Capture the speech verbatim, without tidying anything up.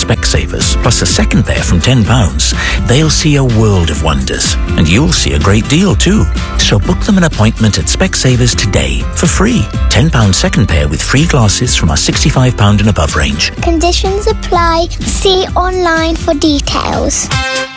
Specsavers, plus a second pair from ten pounds, they'll see a world of wonders. And you'll see a great deal too. So book them an appointment at Specsavers today for free. ten pounds second pair with free glasses from our sixty-five pounds and above range. Conditions apply. See online for details.